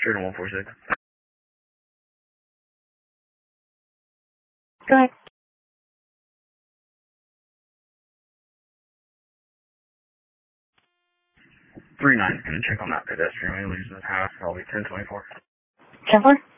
Sheridan 146. Go ahead. 3-9, gonna check on that pedestrian when he leaves this house. I'll be 1024. 10-4?